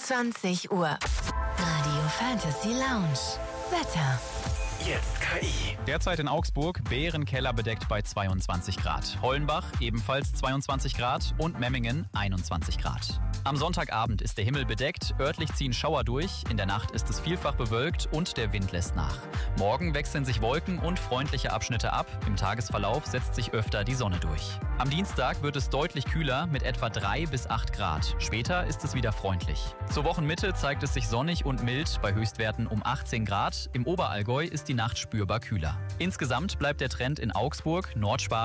20 Uhr. Radio Fantasy Lounge. Wetter. Jetzt KI. Derzeit in Augsburg Bärenkeller bedeckt bei 22 Grad. Hollenbach ebenfalls 22 Grad und Memmingen 21 Grad. Am Sonntagabend ist der Himmel bedeckt, örtlich ziehen Schauer durch, in der Nacht ist es vielfach bewölkt und der Wind lässt nach. Morgen wechseln sich Wolken und freundliche Abschnitte ab, im Tagesverlauf setzt sich öfter die Sonne durch. Am Dienstag wird es deutlich kühler mit etwa 3 bis 8 Grad. Später ist es wieder freundlich. Zur Wochenmitte zeigt es sich sonnig und mild bei Höchstwerten um 18 Grad. Im Oberallgäu ist die Nacht spürbar kühler. Insgesamt bleibt der Trend in Augsburg, Nordschwaben